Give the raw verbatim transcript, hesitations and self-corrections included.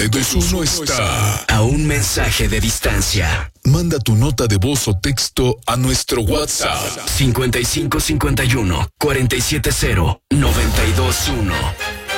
y dos uno está a un mensaje de distancia. Manda tu nota de voz o texto a nuestro WhatsApp cincuenta y cinco cincuenta y uno cuarenta y siete cero noventa y dos uno.